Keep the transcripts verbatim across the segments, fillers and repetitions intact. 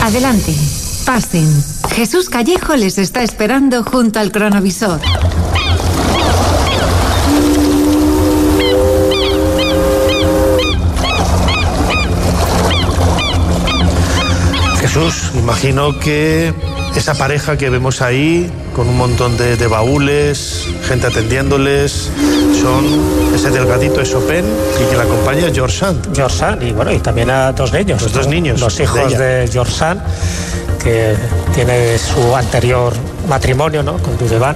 Adelante, pasen. Jesús Callejo les está esperando junto al cronovisor. Jesús, imagino que esa pareja que vemos ahí, con un montón de, de baúles, gente atendiéndoles, son ese delgadito es Chopin y que la acompaña es George Sand. George Sand, y bueno, y también a dos niños. Los dos niños. Los hijos de, de George Sand, que tiene su anterior matrimonio, ¿no?, con Dudevant.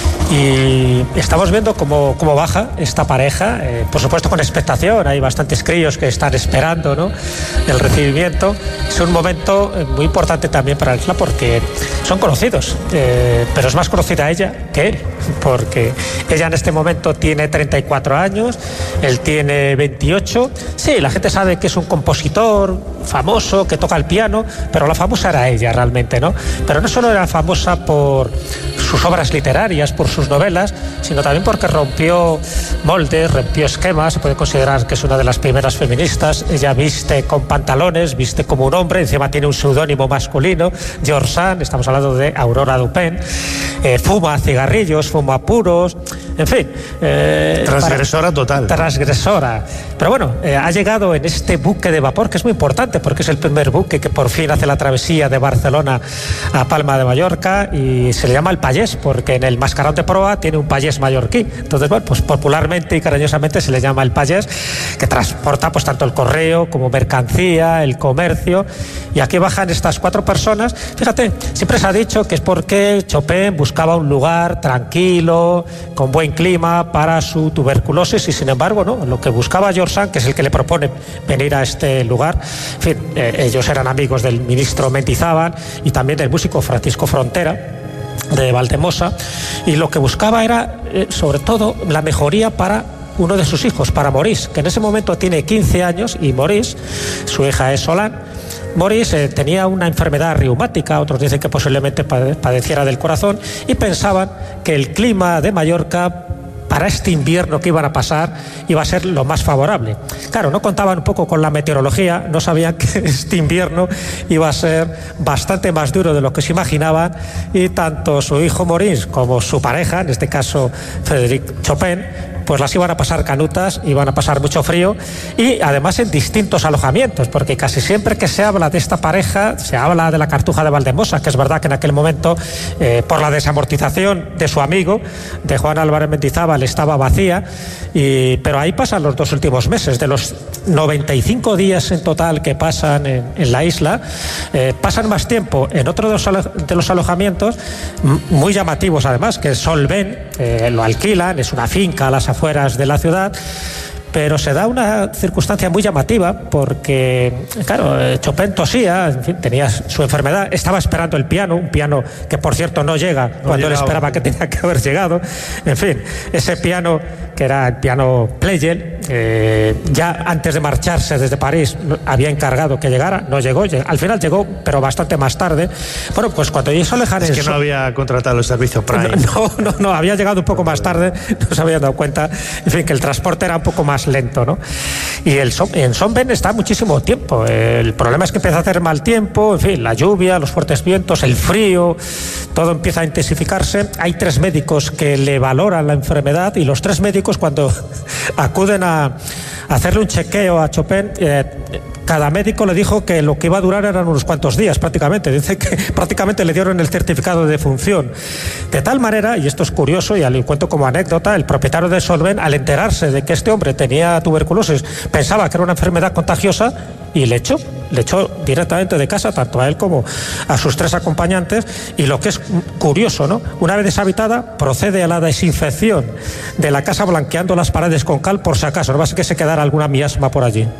Y estamos viendo cómo, cómo baja esta pareja, eh, por supuesto con expectación. Hay bastantes críos que están esperando, ¿no?, el recibimiento. Es un momento muy importante también para el club porque son conocidos, eh, pero es más conocida ella que él, porque ella en este momento tiene treinta y cuatro años, él tiene veintiocho. Sí, la gente sabe que es un compositor famoso, que toca el piano, pero la famosa era ella realmente, ¿no? Pero no solo era famosa por sus obras literarias, por sus novelas, sino también porque rompió moldes, rompió esquemas. Se puede considerar que es una de las primeras feministas. Ella viste con pantalones, viste como un hombre, encima tiene un seudónimo masculino, George Sand, estamos hablando de Aurora Dupin, eh, fuma cigarrillos, fuma puros, en fin. Eh, transgresora para, total. Transgresora. Pero bueno, eh, ha llegado en este buque de vapor, que es muy importante, porque es el primer buque que por fin hace la travesía de Barcelona a Palma de Mallorca, y se le llama el Pallés, porque en el mascarón de proa tiene un pallés mallorquí. Entonces, bueno, pues popularmente y cariñosamente se le llama el Pallés, que transporta pues tanto el correo como mercancía, el comercio. Y aquí bajan estas cuatro personas. Fíjate, siempre se ha dicho que es porque Chopin buscaba un lugar tranquilo, con buen clima para su tuberculosis, y sin embargo, no, lo que buscaba George Sand, que es el que le propone venir a este lugar. En fin, eh, ellos eran amigos del ministro Mendizábal y también del músico Francisco Frontera de Valdemosa, y lo que buscaba era eh, sobre todo la mejoría para uno de sus hijos, para Maurice, que en ese momento tiene quince años, y Maurice, su hija es Solange. Maurice eh, tenía una enfermedad reumática, otros dicen que posiblemente padeciera del corazón, y pensaban que el clima de Mallorca para este invierno que iban a pasar iba a ser lo más favorable. Claro, no contaban un poco con la meteorología, no sabían que este invierno iba a ser bastante más duro de lo que se imaginaban, y tanto su hijo Maurice como su pareja, en este caso Frédéric Chopin, pues las iban a pasar canutas, iban a pasar mucho frío, y además en distintos alojamientos, porque casi siempre que se habla de esta pareja se habla de la Cartuja de Valdemosa, que es verdad que en aquel momento, eh, por la desamortización de su amigo, de Juan Álvarez Mendizábal, estaba vacía, y, pero ahí pasan los dos últimos meses. De los noventa y cinco días en total que pasan en, en la isla, eh, pasan más tiempo en otro de los, alo- de los alojamientos, m- muy llamativos además, que es Solvent, eh, lo alquilan, es una finca a las afueras de la ciudad. Pero se da una circunstancia muy llamativa porque, claro, Chopin tosía, en fin, tenía su enfermedad, estaba esperando el piano, un piano que, por cierto, no llega no cuando llegaba. Él esperaba que tenía que haber llegado. En fin, ese piano, que era el piano Pleyel, eh, ya antes de marcharse desde París había encargado que llegara, no llegó, al final llegó, pero bastante más tarde. Bueno, pues cuando hizo Lejanes... Es que no había contratado el servicio Prime. No, no, no, había llegado un poco más tarde, no se habían dado cuenta, en fin, que el transporte era un poco más lento, ¿no? Y el, en Solvent está muchísimo tiempo. El problema es que empieza a hacer mal tiempo, en fin, la lluvia, los fuertes vientos, el frío, todo empieza a intensificarse. Hay tres médicos que le valoran la enfermedad, y los tres médicos, cuando acuden a hacerle un chequeo a Chopin, eh, cada médico le dijo que lo que iba a durar eran unos cuantos días prácticamente. Dice que prácticamente le dieron el certificado de defunción. De tal manera, y esto es curioso y lo cuento como anécdota, el propietario de Solvent, al enterarse de que este hombre tenía tuberculosis, pensaba que era una enfermedad contagiosa y le echó, le echó directamente de casa, tanto a él como a sus tres acompañantes. Y lo que es curioso, ¿no?, una vez deshabitada, procede a la desinfección de la casa blanqueando las paredes con cal por si acaso, no va a ser que se quedara alguna miasma por allí.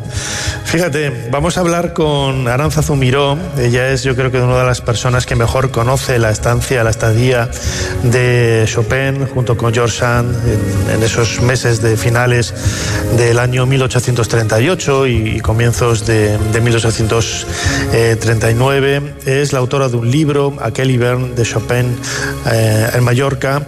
Fíjate, vamos a hablar con Arantzazu Miró. Ella es, yo creo que una de las personas que mejor conoce la estancia, la estadía de Chopin junto con George Sand en, en esos meses de finales del año mil ochocientos treinta y ocho y, y comienzos de, de mil ochocientos ochocientos treinta y nueve. Es la autora de un libro, Aquel hivern de Chopin eh, en Mallorca,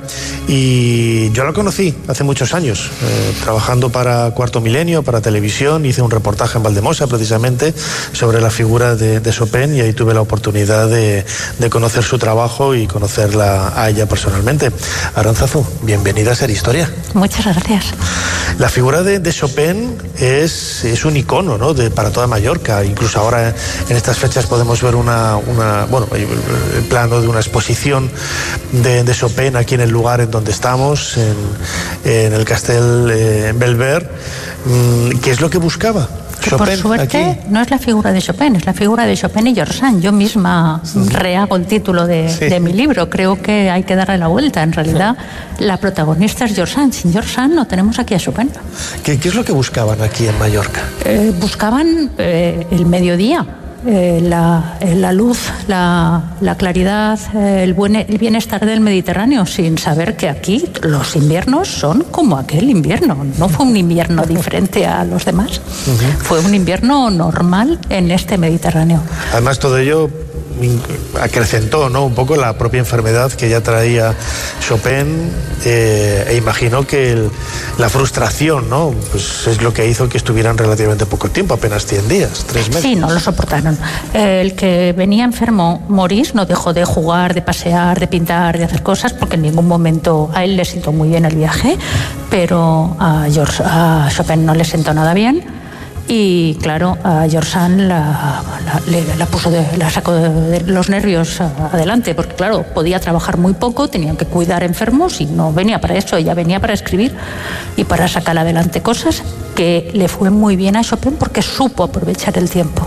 y yo la conocí hace muchos años, eh, trabajando para Cuarto Milenio, para televisión. Hice un reportaje en Valdemosa precisamente sobre la figura de, de Chopin, y ahí tuve la oportunidad de, de conocer su trabajo y conocerla a ella personalmente. Arantzazu, bienvenida a Ser Historia. Muchas gracias. La figura de, de Chopin es, es un icono, ¿no?, de, para toda Mallorca. Incluso ahora en estas fechas podemos ver una, una bueno, el plano de una exposición de, de Chopin aquí en el lugar en donde estamos, en, en el Castel eh, Belver. ¿Qué es lo que buscaba Que Chopin por suerte aquí? No es la figura de Chopin, es la figura de Chopin y George Sand. Yo misma sí. rehago el título de, sí. de mi libro. Creo que hay que darle la vuelta. En realidad, sí. la protagonista es George Sand. Sin George Sand no tenemos aquí a Chopin. ¿Qué, qué es lo que buscaban aquí en Mallorca? Eh, buscaban eh, el mediodía. Eh, la, eh, la luz, la, la claridad, eh, el, buen, el bienestar del Mediterráneo, sin saber que aquí los inviernos son como aquel invierno. No fue un invierno diferente a los demás, uh-huh. fue un invierno normal en este Mediterráneo. Además, todo ello acrecentó, ¿no?, un poco la propia enfermedad que ya traía Chopin, eh, e imagino que el, la frustración, ¿no?, pues es lo que hizo que estuvieran relativamente poco tiempo, apenas cien días, tres meses. Sí, no lo soportaron. El que venía enfermo, Maurice, no dejó de jugar, de pasear, de pintar, de hacer cosas, porque en ningún momento a él le sentó muy bien el viaje, pero a, George, a Chopin no le sentó nada bien. Y claro, a George Sand la, la, la, puso de, la sacó de, de los nervios adelante, porque claro, podía trabajar muy poco, tenían que cuidar enfermos y no venía para eso, ella venía para escribir y para sacar adelante cosas, que le fue muy bien a Chopin porque supo aprovechar el tiempo.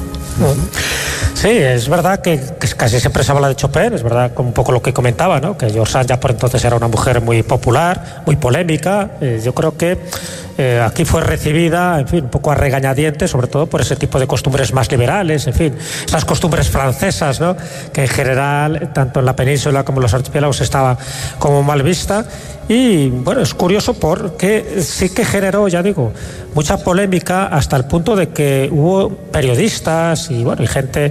Sí, es verdad que, que casi siempre se habla de Chopin, es verdad, un poco lo que comentaba, ¿no?, que George Sand ya por entonces era una mujer muy popular, muy polémica. Eh, yo creo que eh, aquí fue recibida, en fin, un poco a regañadientes, sobre todo por ese tipo de costumbres más liberales, en fin, esas costumbres francesas, ¿no?, que en general, tanto en la península como en los archipiélagos, estaba como mal vista. Y bueno, es curioso porque sí que generó, ya digo, mucha polémica, hasta el punto de que hubo periodistas y bueno, y gente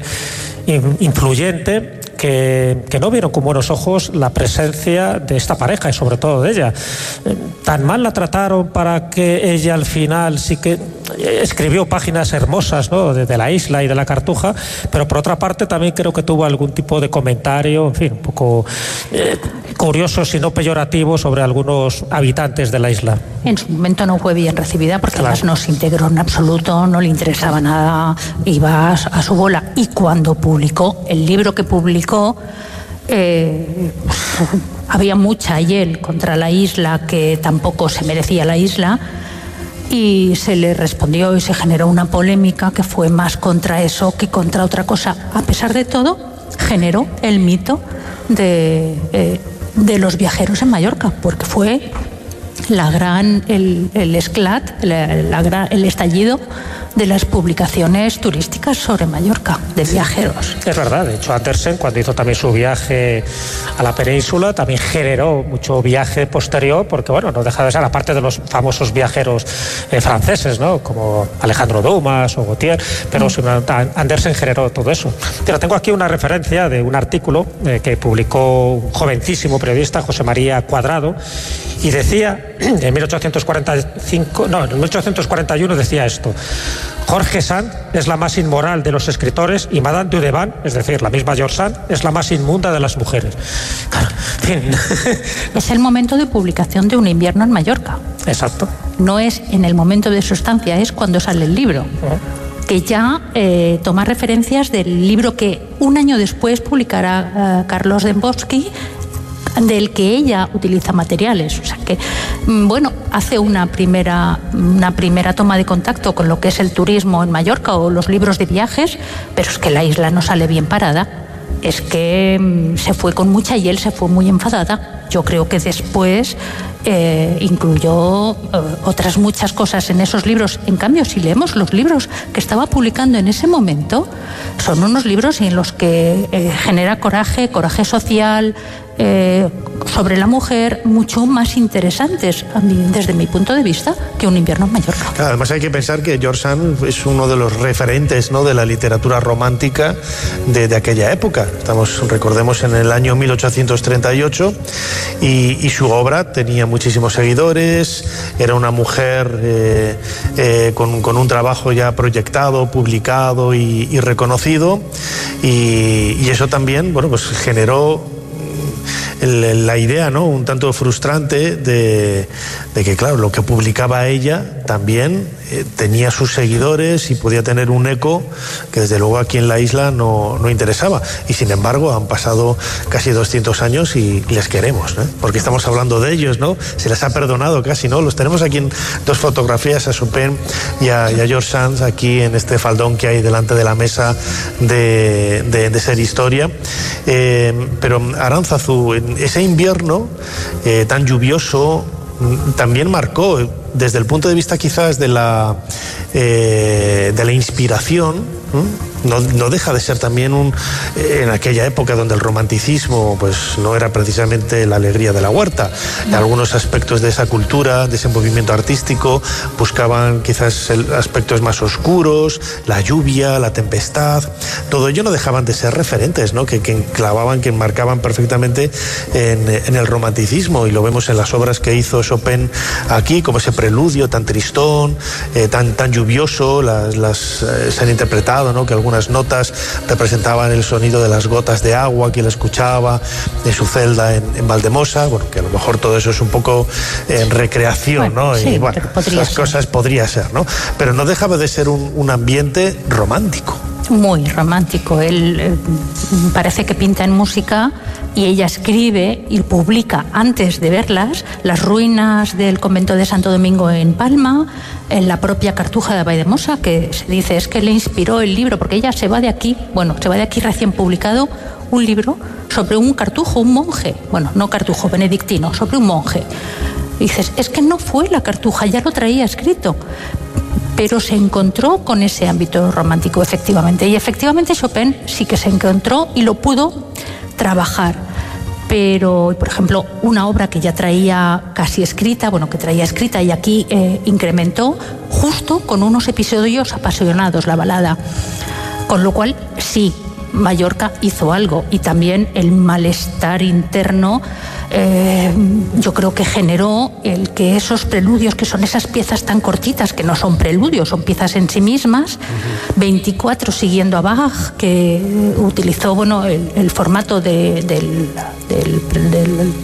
influyente que, que no vieron con buenos ojos la presencia de esta pareja y sobre todo de ella. Tan mal la trataron para que ella al final sí que escribió páginas hermosas, ¿no?, de, de la isla y de la Cartuja, pero por otra parte también creo que tuvo algún tipo de comentario, en fin, un poco eh, curioso, si no peyorativo, sobre algunos habitantes de la isla. En su momento no fue bien recibida porque claro. además no se integró en absoluto, no le interesaba nada, iba a, a su bola. Y cuando publicó el libro que publicó, eh, había mucha hiel contra la isla, que tampoco se merecía la isla, y se le respondió y se generó una polémica que fue más contra eso que contra otra cosa. A pesar de todo, generó el mito de, eh, de los viajeros en Mallorca, porque fue la gran, el, el esclat, la, la gran, el estallido de las publicaciones turísticas sobre Mallorca, de viajeros. Es verdad, de hecho Andersen, cuando hizo también su viaje a la península, también generó mucho viaje posterior, porque bueno, no deja de ser, aparte de los famosos viajeros eh, franceses, ¿no?, como Alejandro Dumas o Gautier, pero mm. Andersen generó todo eso. Pero tengo aquí una referencia de un artículo eh, que publicó un jovencísimo periodista, José María Cuadrado, y decía, en mil ochocientos cuarenta y cinco, no, en mil ochocientos cuarenta y uno decía esto: Jorge Sand es la más inmoral de los escritores y Madame Dudevant, es decir, la misma George Sand, es la más inmunda de las mujeres. Claro, en fin. Es el momento de publicación de Un invierno en Mallorca. Exacto. No es en el momento de su estancia, es cuando sale el libro. Uh-huh. Que ya eh, toma referencias del libro que un año después publicará uh, Carlos Dembowski, del que ella utiliza materiales. O sea que, bueno, hace una primera, una primera toma de contacto con lo que es el turismo en Mallorca o los libros de viajes, pero es que la isla no sale bien parada. Es que se fue con mucha hiel, se fue muy enfadada. Yo creo que después eh, incluyó eh, otras muchas cosas en esos libros. En cambio, si leemos los libros que estaba publicando en ese momento, son unos libros en los que eh, genera coraje, coraje social, eh, sobre la mujer mucho más interesantes, a mí, desde mi punto de vista, que Un invierno en Mallorca. Además hay que pensar que George Sand es uno de los referentes, ¿no?, de la literatura romántica de, de aquella época. Estamos, recordemos, en el año mil ochocientos treinta y ocho y, y su obra tenía muchísimos seguidores, era una mujer eh, eh, con, con un trabajo ya proyectado, publicado y, y reconocido, y, y eso también, bueno, pues generó el, la idea, ¿no?, un tanto frustrante de, de que, claro, lo que publicaba ella también eh, tenía sus seguidores y podía tener un eco que desde luego aquí en la isla no, no interesaba. Y sin embargo han pasado casi doscientos años y les queremos, ¿no?, porque estamos hablando de ellos, ¿no? Se les ha perdonado casi, ¿no? Los tenemos aquí en dos fotografías, a Chopin y a, y a George Sand, aquí en este faldón que hay delante de la mesa de, de, de Ser Historia. Eh, pero Aránzazu, ese invierno eh, tan lluvioso también marcó, desde el punto de vista quizás de la, eh, de la inspiración, ¿eh? No, no deja de ser también un, en aquella época donde el romanticismo pues no era precisamente la alegría de la huerta. En algunos aspectos de esa cultura, de ese movimiento artístico, buscaban quizás el, aspectos más oscuros, la lluvia, la tempestad. Todo ello no dejaban de ser referentes, ¿no?, que, que enclavaban, que enmarcaban perfectamente en, en el romanticismo, y lo vemos en las obras que hizo Chopin aquí, como ese preludio tan tristón, eh, tan, tan lluvioso. Las, las, eh, se han interpretado, ¿no?, que algunas notas representaban el sonido de las gotas de agua que él escuchaba en su celda en, en Valdemosa. Bueno, que a lo mejor todo eso es un poco en recreación, bueno, ¿no? Sí, y bueno, esas ser. cosas podría ser, ¿no? Pero no dejaba de ser un, un ambiente romántico. Muy romántico. Él eh, parece que pinta en música y ella escribe y publica, antes de verlas, las ruinas del convento de Santo Domingo en Palma, en la propia Cartuja de Valldemosa, que se dice es que le inspiró el libro, porque ella se va de aquí, bueno, se va de aquí recién publicado un libro sobre un cartujo, un monje, bueno, no cartujo, benedictino, sobre un monje. Y dices, es que no fue la Cartuja, ya lo traía escrito. Pero se encontró con ese ámbito romántico, efectivamente. Y efectivamente Chopin sí que se encontró y lo pudo trabajar. Pero, por ejemplo, una obra que ya traía casi escrita, bueno, que traía escrita y aquí eh, incrementó, justo con unos episodios apasionados, la balada. Con lo cual, sí, Mallorca hizo algo, y también el malestar interno eh, yo creo que generó el que esos preludios, que son esas piezas tan cortitas, que no son preludios, son piezas en sí mismas, uh-huh. veinticuatro siguiendo a Bach, que utilizó, bueno, el, el formato de, del, del, del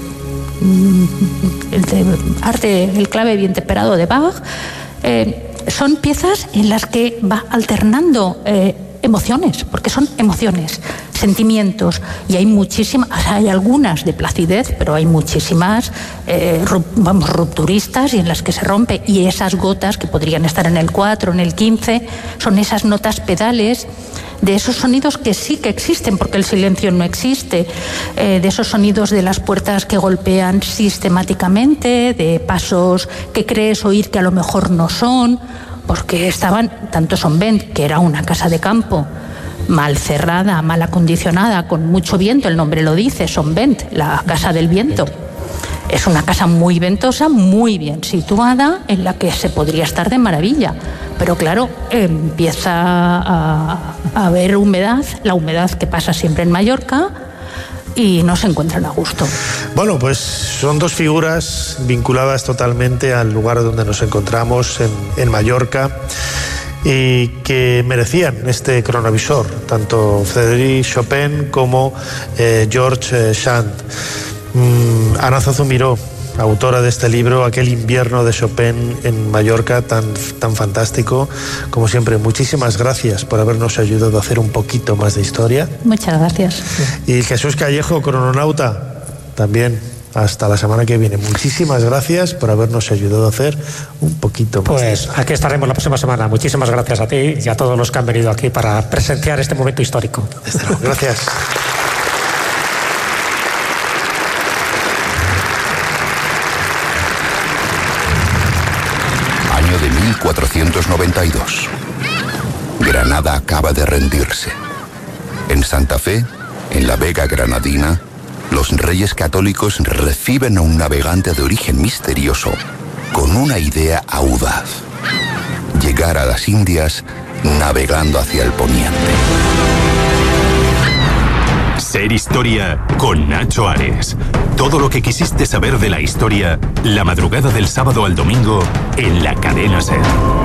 el de arte, el clave bien temperado de Bach. Eh, son piezas en las que va alternando eh, emociones, porque son emociones, sentimientos, y hay muchísimas, hay algunas de placidez, pero hay muchísimas, eh, vamos, rupturistas, y en las que se rompe, y esas gotas que podrían estar en el cuatro, en el quince, son esas notas pedales, de esos sonidos que sí que existen, porque el silencio no existe, eh, de esos sonidos de las puertas que golpean sistemáticamente, de pasos que crees oír que a lo mejor no son, porque estaban, tanto Sonnevent, que era una casa de campo, mal cerrada, mal acondicionada, con mucho viento, el nombre lo dice, Sonnevent, la casa del viento. Es una casa muy ventosa, muy bien situada, en la que se podría estar de maravilla. Pero claro, empieza a, a haber humedad, la humedad que pasa siempre en Mallorca, y no se encuentran a gusto. Bueno, pues son dos figuras vinculadas totalmente al lugar donde nos encontramos, en, en Mallorca, y que merecían este cronovisor, tanto Frédéric Chopin como eh, George Sand. Mm, Aránzazu Miró, autora de este libro, Aquel invierno de Chopin en Mallorca, tan, tan fantástico. Como siempre, muchísimas gracias por habernos ayudado a hacer un poquito más de historia. Muchas gracias. Y Jesús Callejo, crononauta, también. Hasta la semana que viene. Muchísimas gracias por habernos ayudado a hacer un poquito más. Pues aquí estaremos la próxima semana. Muchísimas gracias a ti y a todos los que han venido aquí para presenciar este momento histórico. Desde luego. Gracias. Año de mil cuatrocientos noventa y dos. Granada acaba de rendirse. En Santa Fe, en la Vega Granadina, los Reyes Católicos reciben a un navegante de origen misterioso con una idea audaz: llegar a las Indias navegando hacia el poniente. Ser Historia con Nacho Ares. Todo lo que quisiste saber de la historia, la madrugada del sábado al domingo en la cadena SER.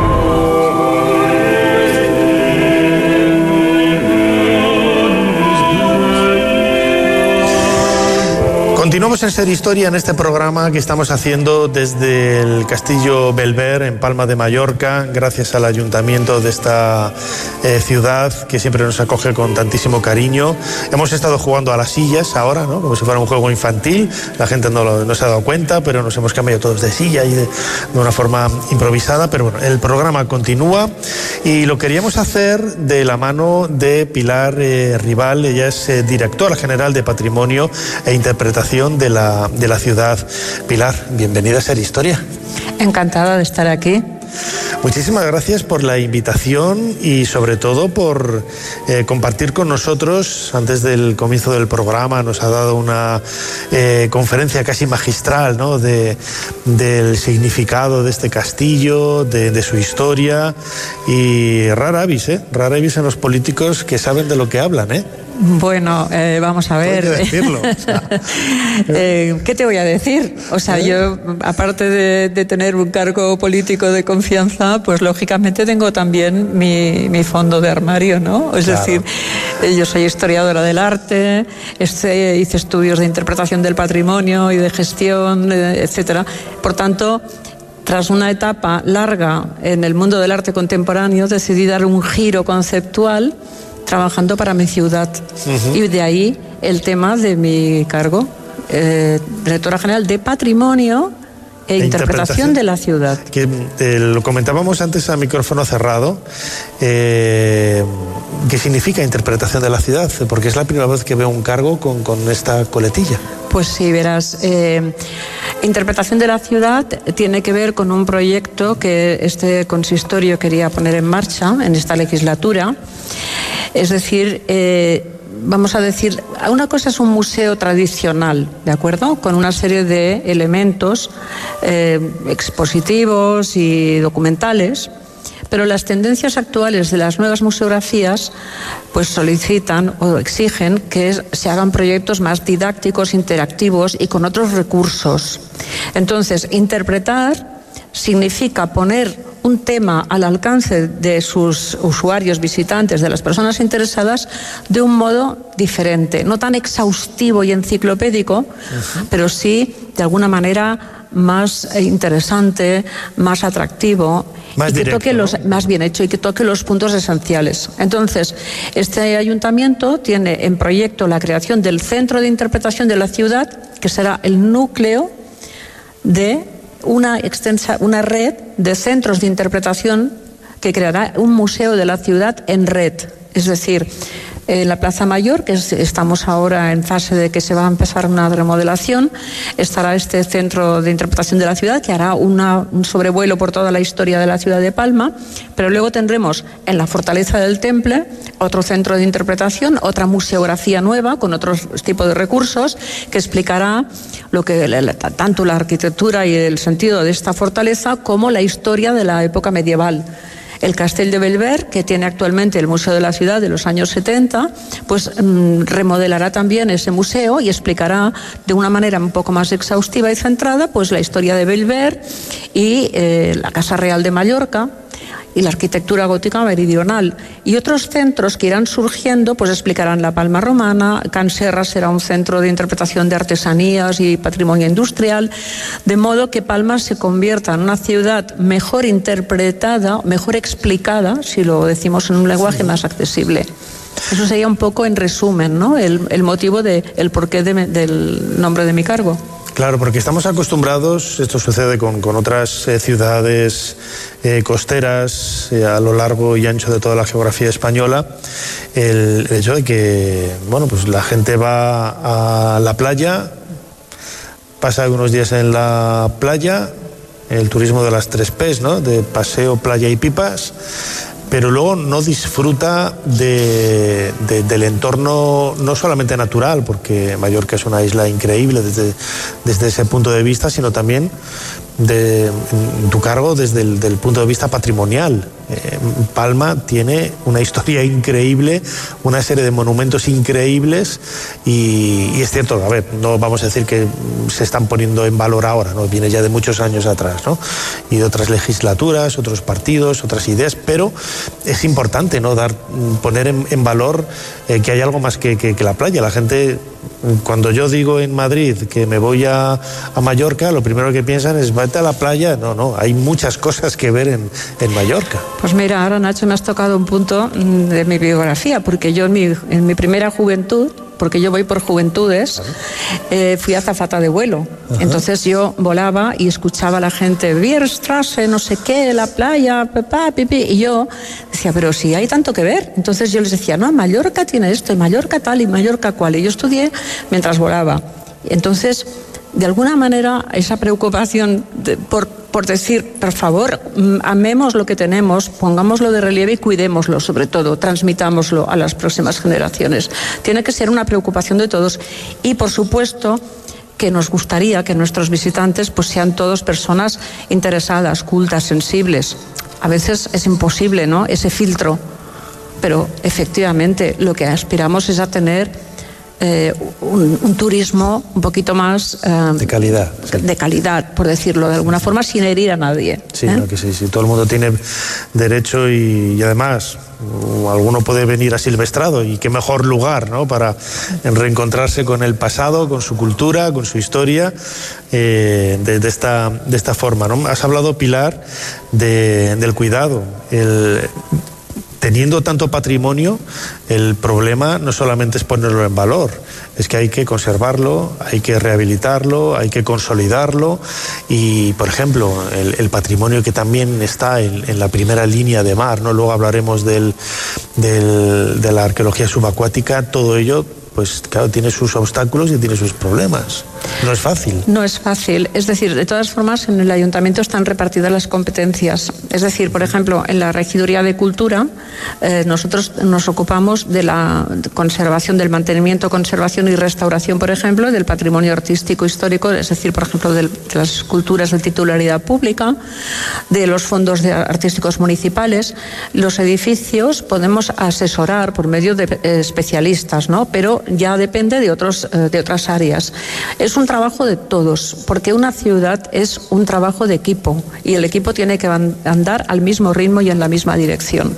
Continuamos en Ser Historia en este programa que estamos haciendo desde el Castillo Belver en Palma de Mallorca, gracias al ayuntamiento de esta eh, ciudad que siempre nos acoge con tantísimo cariño. Hemos estado jugando a las sillas ahora, ¿no? Como si fuera un juego infantil. La gente no, lo, no se ha dado cuenta, pero nos hemos cambiado todos de silla y de, de una forma improvisada. Pero bueno, el programa continúa y lo queríamos hacer de la mano de Pilar eh, Rival. Ella es eh, directora general de Patrimonio e Interpretación de la, de la ciudad. Pilar, bienvenida a Ser Historia. Encantada de estar aquí. Muchísimas gracias por la invitación y sobre todo por eh, compartir con nosotros. Antes del comienzo del programa nos ha dado una eh, conferencia casi magistral, ¿no? de, del significado de este castillo, de, de su historia, y rara avis, ¿eh? rara avis en los políticos que saben de lo que hablan, ¿eh? Bueno, eh, vamos a ver. Hay que decirlo. O sea. eh, ¿Qué te voy a decir? O sea, ¿Eh? yo, aparte de, de tener un cargo político de confianza, pues lógicamente tengo también mi, mi fondo de armario, ¿no? Es claro. decir, yo soy historiadora del arte, este, hice estudios de interpretación del patrimonio y de gestión, etcétera. Por tanto, tras una etapa larga en el mundo del arte contemporáneo, decidí dar un giro conceptual trabajando para mi ciudad. Uh-huh. Y de ahí el tema de mi cargo, eh, directora general de Patrimonio e, e interpretación, interpretación de la ciudad. Que eh, lo comentábamos antes a micrófono cerrado. Eh, ¿Qué significa interpretación de la ciudad? Porque es la primera vez que veo un cargo con, con esta coletilla. Pues sí, verás, eh, interpretación de la ciudad tiene que ver con un proyecto que este consistorio quería poner en marcha en esta legislatura. Es decir, eh, vamos a decir, una cosa es un museo tradicional, ¿de acuerdo? Con una serie de elementos eh, expositivos y documentales, pero las tendencias actuales de las nuevas museografías pues solicitan o exigen que se hagan proyectos más didácticos, interactivos y con otros recursos. Entonces, interpretar significa poner un tema al alcance de sus usuarios, visitantes, de las personas interesadas, de un modo diferente, no tan exhaustivo y enciclopédico, uh-huh. pero sí, de alguna manera, más interesante, más atractivo, más, y que directo, toque los, ¿no? más bien hecho y que toque los puntos esenciales. Entonces, este ayuntamiento tiene en proyecto la creación del Centro de Interpretación de la Ciudad, que será el núcleo de una extensa, una red de centros de interpretación que creará un museo de la ciudad en red. Es decir, en la Plaza Mayor, que es, estamos ahora en fase de que se va a empezar una remodelación, estará este centro de interpretación de la ciudad que hará una, un sobrevuelo por toda la historia de la ciudad de Palma, pero luego tendremos en la Fortaleza del Temple otro centro de interpretación, otra museografía nueva con otros tipos de recursos que explicará lo que tanto la arquitectura y el sentido de esta fortaleza como la historia de la época medieval. El Castell de Belver, que tiene actualmente el Museo de la Ciudad de los años setenta, pues mmm, remodelará también ese museo y explicará de una manera un poco más exhaustiva y centrada pues la historia de Belver y eh, la Casa Real de Mallorca y la arquitectura gótica meridional. Y otros centros que irán surgiendo pues explicarán la Palma romana. Can Serra será un centro de interpretación de artesanías y patrimonio industrial, de modo que Palma se convierta en una ciudad mejor interpretada, mejor explicada, si lo decimos en un lenguaje más accesible. Eso sería un poco en resumen, ¿no? El, el motivo de, el porqué de, del nombre de mi cargo. Claro, porque estamos acostumbrados, esto sucede con, con otras eh, ciudades eh, costeras eh, a lo largo y ancho de toda la geografía española, el, el hecho de que, bueno, pues la gente va a la playa, pasa unos días en la playa, el turismo de las tres P's, ¿no? De paseo, playa y pipas, pero luego no disfruta de, de, del entorno no solamente natural, porque Mallorca es una isla increíble desde, desde ese punto de vista, sino también de, en tu cargo desde el del punto de vista patrimonial. Eh, Palma tiene una historia increíble, una serie de monumentos increíbles y, y es cierto, a ver, no vamos a decir que se están poniendo en valor ahora, ¿no? Viene ya de muchos años atrás, ¿no? Y de otras legislaturas, otros partidos, otras ideas, pero es importante, ¿no? Dar, poner en, en valor eh, que hay algo más que, que, que la playa. La gente, cuando yo digo en Madrid que me voy a, a Mallorca, lo primero que piensan es vete a la playa. No, no, hay muchas cosas que ver en, en Mallorca. Pues mira, ahora Nacho me has tocado un punto de mi biografía, porque yo en mi, en mi primera juventud, porque yo voy por juventudes, eh, fui azafata de vuelo. Ajá. Entonces yo volaba y escuchaba a la gente, Bierstrasse, no sé qué, la playa, papá, pipi, y yo decía, pero si hay tanto que ver. Entonces yo les decía, no, Mallorca tiene esto, y Mallorca tal, y Mallorca cual. Y yo estudié mientras volaba. Entonces, de alguna manera, esa preocupación de, por, por decir, por favor, amemos lo que tenemos, pongámoslo de relieve y cuidémoslo, sobre todo, transmitámoslo a las próximas generaciones. Tiene que ser una preocupación de todos y, por supuesto, que nos gustaría que nuestros visitantes pues, sean todos personas interesadas, cultas, sensibles. A veces es imposible, ¿no?, ese filtro, pero efectivamente lo que aspiramos es a tener Eh, un, un turismo un poquito más eh, de calidad, de calidad, por decirlo de alguna forma, sin herir a nadie. Sí, ¿eh? no, que sí, sí, todo el mundo tiene derecho y, y además alguno puede venir asilvestrado y qué mejor lugar, ¿no?, para reencontrarse con el pasado, con su cultura, con su historia, eh, de, de, esta, de esta forma, ¿no? Has hablado, Pilar, de, del cuidado. El, Teniendo tanto patrimonio, el problema no solamente es ponerlo en valor, es que hay que conservarlo, hay que rehabilitarlo, hay que consolidarlo y, por ejemplo, el, el patrimonio que también está en, en la primera línea de mar, ¿no? Luego hablaremos del, del, de la arqueología subacuática, todo ello, pues claro, tiene sus obstáculos y tiene sus problemas. No es fácil. No es fácil. Es decir, de todas formas, en el ayuntamiento están repartidas las competencias. Es decir, por ejemplo, en la Regiduría de Cultura, eh, nosotros nos ocupamos de la conservación, del mantenimiento, conservación y restauración, por ejemplo, del patrimonio artístico histórico, es decir, por ejemplo, de, de las esculturas de titularidad pública, de los fondos de artísticos municipales. Los edificios podemos asesorar por medio de eh, especialistas, ¿no? Pero ya depende de, otros, eh, de otras áreas. Es un trabajo de todos, porque una ciudad es un trabajo de equipo y el equipo tiene que andar al mismo ritmo y en la misma dirección.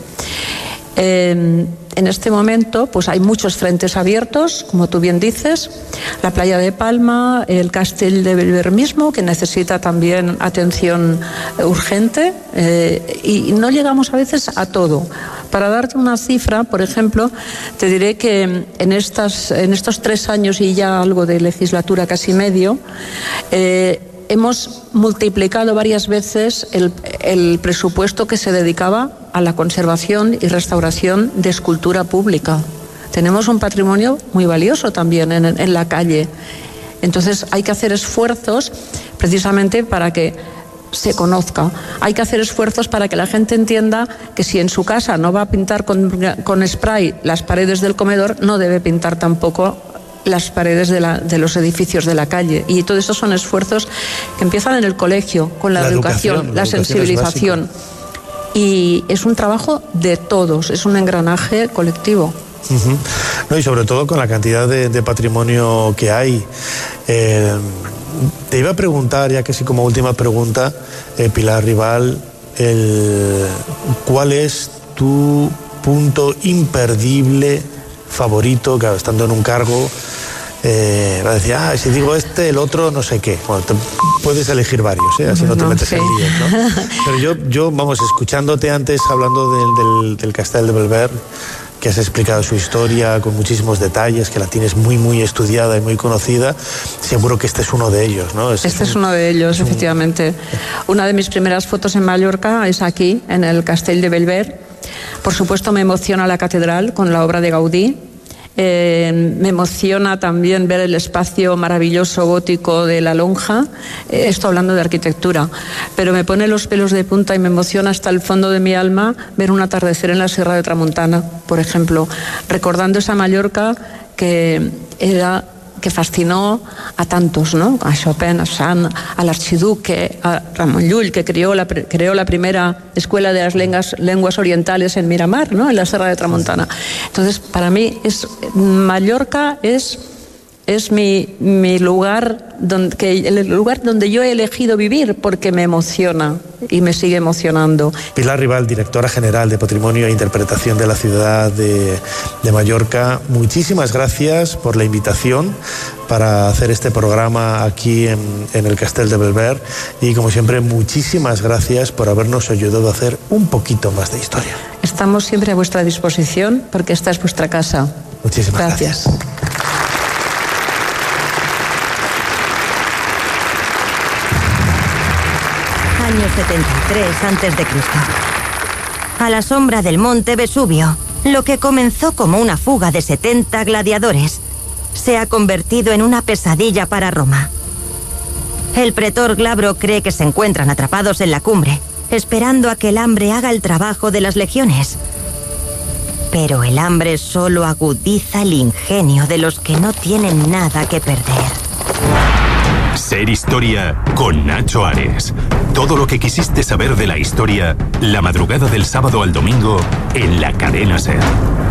Eh, en este momento pues hay muchos frentes abiertos, como tú bien dices, la playa de Palma, el Castell de Bellver mismo, que necesita también atención urgente, eh, y no llegamos a veces a todo. Para darte una cifra, por ejemplo, te diré que en, estas, en estos tres años y ya algo de legislatura, casi medio, eh, hemos multiplicado varias veces el, el presupuesto que se dedicaba a la conservación y restauración de escultura pública. Tenemos un patrimonio muy valioso también en, en la calle. Entonces hay que hacer esfuerzos precisamente para que se conozca. Hay que hacer esfuerzos para que la gente entienda que si en su casa no va a pintar con, con spray las paredes del comedor, no debe pintar tampoco las paredes de, la, de los edificios de la calle. Y todo eso son esfuerzos que empiezan en el colegio, con la, la educación, educación, la, la sensibilización. Y es un trabajo de todos, es un engranaje colectivo. Uh-huh. No, y sobre todo con la cantidad de, de patrimonio que hay. Eh, te iba a preguntar, ya que sí, como última pregunta, eh, Pilar Rival, el, ¿cuál es tu punto imperdible favorito, claro, estando en un cargo? Eh, va a decir, ah, si digo este, el otro, no sé qué. Bueno, te, puedes elegir varios, ¿eh? Así no, no te metes sí. en líos, ¿no? Pero yo, yo, vamos, escuchándote antes hablando del, del, del Castell de Bellver, que has explicado su historia con muchísimos detalles, que la tienes muy, muy estudiada y muy conocida, seguro que este es uno de ellos, ¿no? Este, este es, un, es uno de ellos, un... efectivamente. Una de mis primeras fotos en Mallorca es aquí, en el Castell de Bellver. Por supuesto, me emociona la catedral con la obra de Gaudí. Eh, me emociona también ver el espacio maravilloso gótico de la lonja. Eh, esto hablando de arquitectura, pero me pone los pelos de punta y me emociona hasta el fondo de mi alma ver un atardecer en la Sierra de Tramontana, por ejemplo, recordando esa Mallorca que era que fascinó a tantos, ¿no? A Chopin, a Sand, al archiduque, a Ramon Llull, que creó la, creó la primera escuela de las lenguas, lenguas orientales en Miramar, ¿no? En la Sierra de Tramontana. Entonces, para mí, es, Mallorca es, es mi, mi lugar, donde, que, el lugar donde yo he elegido vivir, porque me emociona y me sigue emocionando. Pilar Rival, directora general de Patrimonio e Interpretación de la ciudad de, de Mallorca, muchísimas gracias por la invitación para hacer este programa aquí en, en el Castell de Belver, y como siempre, muchísimas gracias por habernos ayudado a hacer un poquito más de historia. Estamos siempre a vuestra disposición porque esta es vuestra casa. Muchísimas gracias. gracias. Año setenta y tres antes de Cristo. A la sombra del monte Vesubio, lo que comenzó como una fuga de setenta gladiadores se ha convertido en una pesadilla para Roma. El pretor Glabro cree que se encuentran atrapados en la cumbre, esperando a que el hambre haga el trabajo de las legiones. Pero el hambre solo agudiza el ingenio de los que no tienen nada que perder. Ser Historia con Nacho Ares. Todo lo que quisiste saber de la historia, la madrugada del sábado al domingo en la Cadena SER.